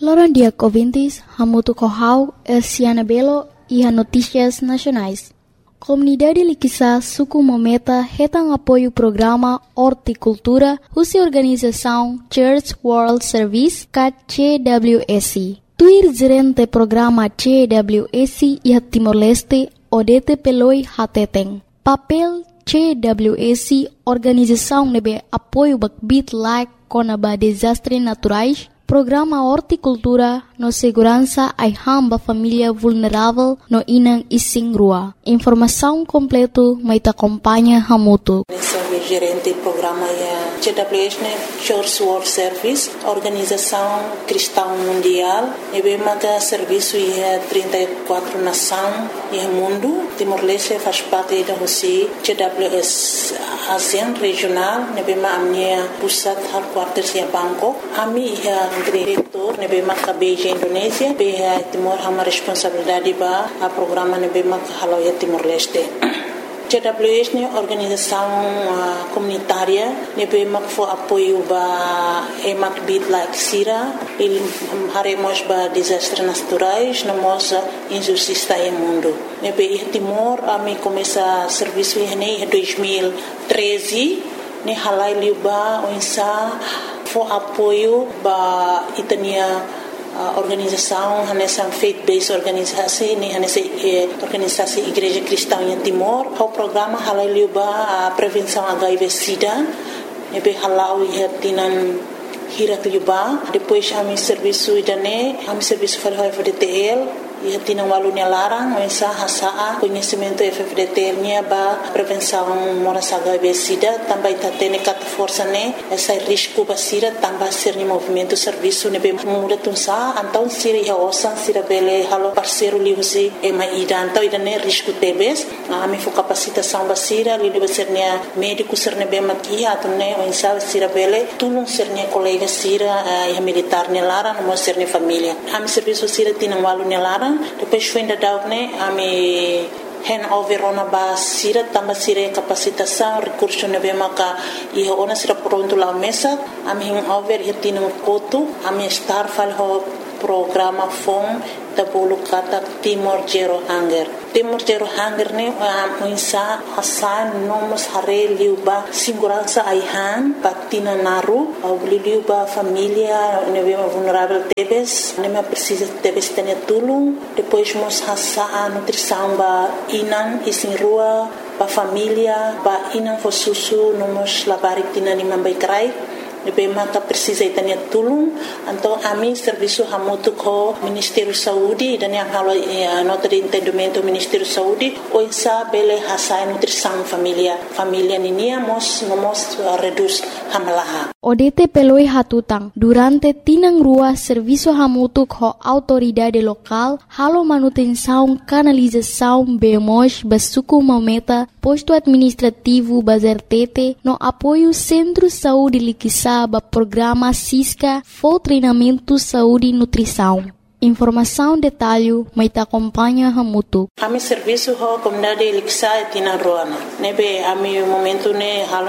Loran dia ouvintes, hamutu kohau, Siana Belo e a Notícias Nacionais. Comunidade Liquiçá suku mometa retang apoio programa Horticultura, husi organização Church World Service, CWSC. Tuir gerente programa CWSC e Timor-Leste, Odete Peloi Hateteng. Papel CWSC, organização nebe apoio bakbit like konaba desastre naturais, programa Horticultura no segurança ai hamba família vulnerável no inang ising rua. Informação completo mai ta acompanha hamutu. Gerente programa é CWS, Church World Service, organização cristã mundial. E bem maga serviço é 34 nações e mundo. Timor-Leste faz parte da Rússia. CWS ASEAN regional. E bem maga minha pusat headquarters é Bangkok. Ami é diretor. E bem maga Beijing Indonésia. Bem Timor hama responsabilidade ba a programa e bem maga halau é Timor-Leste. CWS é organização comunitária, nebe for apoio ba emak bit like sira, ele haremos ba desastres naturais, nós injustiça em mundo. Nebe Timor a me começa serviço em 2013, ne halai liba onsa for apoio ba itania organização nessa faith-based organização nessa organização Igreja Cristã em Timor o programa halaliuba a prevenção HIV/SIDA nebe halau tinan hirat liuba depois a mi serviço idane a mi serviço para FDTL e tinan walunya larang mensa hasa conhecimento FDTL nya ba prevenção moras HIV/SIDA também tatene cat força ne essa risco basira também ser ni movimento serviço nebe muda tunsa então siri ya osan sira bele halo parceiro livsi e mai então idane risco tebes a mi fo capacitação basira li debe ser nia médico ser nebe makia atune mensa sira bele tulung ser nia colega sira e militar ne larang mo ser ni família a mi serviço sira tinan walunya larang depois ainda daune a me hand over ona ba sira tamba sira capacitação recurso nebe maka e ona sira pronto la mesa a me hand over hitino kotu a me star fal ho programa fom tabulu kata Timor Zero Hunger. Timor Zero Hunger ne muinsa hasan nomos hare liuba segurança aihan patina naru au liuba família nebe vulnerável tebes nema precisa tebes tene tulung depois mos hasa nutrição ba inan isin rua ba família ba inan fo susu nomos labarik tina ni mambai krai nebe maka precisa itania tulung então a mim serviço hamutu ko Ministério Saúde dan yang halo nota de entendimento Ministério Saúde o insa bele hasa nutrição família ninia mos reduz hamalaha Odete peloi hatutang durante tinang rua serviço hamutu ko autoridade local halo manutenção canalização bemos basuku mometa posto administrativo bazar tete no apoio Centro Saúde Liquiçá ba programa Cisca for treinamento saúde e nutrição. Informação detalhe mai ta acompanha hamutu. Ami serviço ho comunidade Liquiçá tina roana. Nebe ami momento ne halo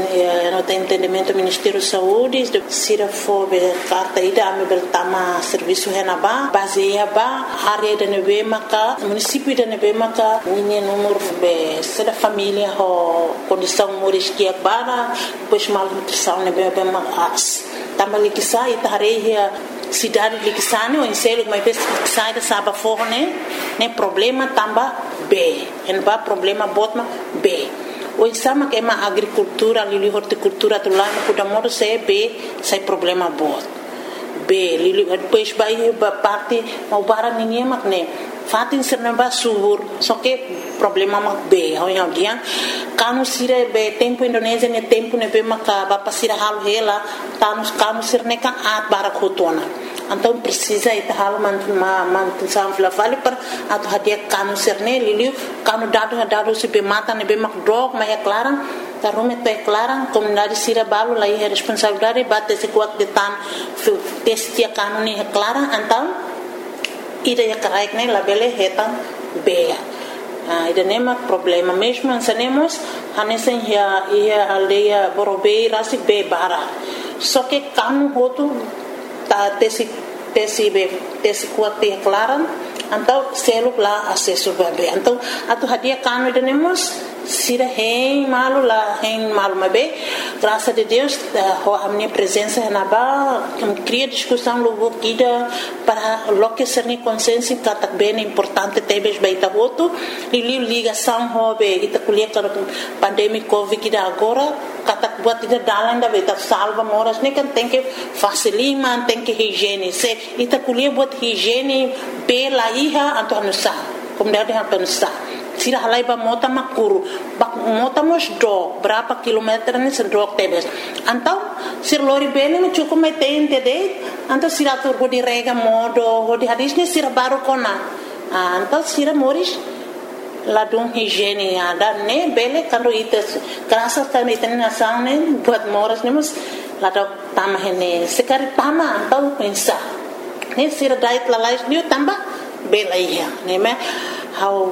no entendimento Ministério Saúde de sira fo be carta ida ami bertama serviço henaba baseia ba área de nebe maka município de nebe maka ninha número be sira família ho condição moris que bara pois mal nutrição nebe be mas tama Liquiçá itareia cidade de Liquiçá o enselo mas sai da saba forne ne problema tamba B en ba problema botma B o exama que é uma agricultura ali horticultura tu lá no Kudamoro se B sai problema bot B li depois vai parte mau bara ninguém makne fatin serna ba subur só que problema mak B ao yang dia kanu sira be tempo Indonésia ne tempo ne be maka ba pasira hal hela kanu sirne ka at bara khotona então precisa ita hal man sam fla vale per atu hadia kanu sirne liliu kanu dado se be mata ne be mak drog ma é clara tarume te clara comunidade sira balu lá é responsabilidade bate se kuat de tan testia kanu ne clara então ida ya karaik ne labele hetan bea ida nema problema mesmo ansanemos hanesen ia aldeia borobei rasi be bara só que kanu hotu ta tesi tesi kuat te klaran então selo lá acesso bebê então atu hadia kanu denemos sira hein malu mabe graças a Deus a minha presença na ba cria discussão logo kida para loque ser ni consciência que bem importante tebes baita voto e ligação hobe ita kulia para pandemia covid kida agora kata buat ida dalan da beta salva moras ne kan tem que facilima tem que higiene se ita kulia buat higiene pela iha antonusa como deve antonusa sira halai ba mota makuru ba mota mos do berapa kilometer ni sedok tebes antau sir lori bene me cukup metente de antau sira tur di rega modo di hadis ni sira baru kona antau sira moris ladung higiene ada ne bele kando ites kerasa kan iten nasang ne buat moras ne mus ladok tamah ne sekari tama antau pensa ne sira dait lalais ni tambah bela iya ne me how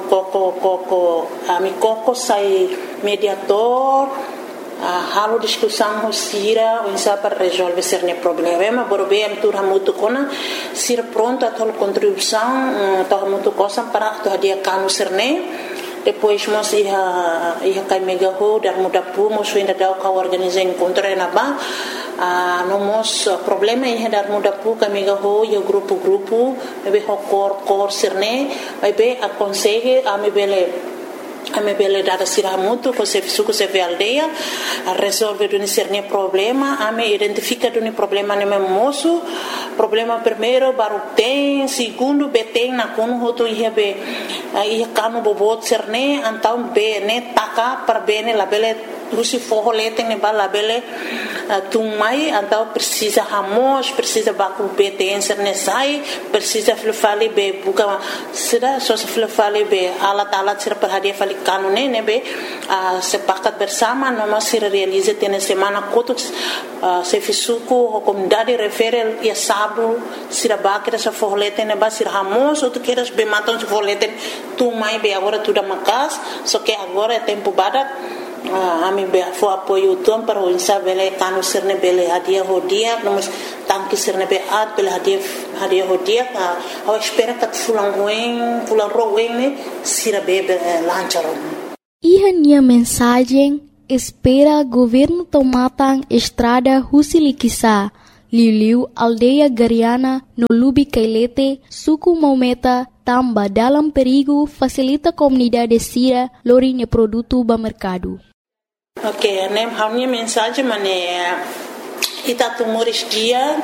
koko sai mediator halo discussão com Sira para resolver esse problema borbe am tur hamutu kona Sira pronto a toda contribuição to hamutu cosa para to dia kanu serne depois mos ia kai mega ho dar muda pu mos ainda dá ka organizar encontro na ba no mos problema ia dar muda pu kai mega ho yo grupo be ho cor serne vai be aconselhe a me bele dada sira muito com se suco se ve aldeia a resolver do cerne problema a me identifica do problema no meu moço problema primeiro baru tem segundo beteng na kono hoto ia be ia kanu bobot cerne então be ne taka para bene la bele rusi forro leten ne bala bele tumai então precisa ramos precisa baku beteng cerne sai precisa flufale be buka sida so flufale be alat sira perhadia fali kanu ne be sepakat bersama noma sira realize tene semana kotuk se fisuku comunidade referel ia sabu sira bakira sa forlete ne ba sira ramos ou tu queres be matam se forlete tu mai be agora tu da makas só que agora é tempo badat ami be fo apoio tom para o insabele kanu sirne bele hadia hodia nós tanque sirne be at bele hadia hodia a espera que fulan roen ne sira be lancharon Ihania mensagem espera governo tomatan estrada Husilikisa Liu aldeia Gariana no Lubi Kailete suku Maumeta tamba dalam perigo facilita comunidade Sira lorinya produto ba mercado. Ok, a minha mensagem é ita tumores dia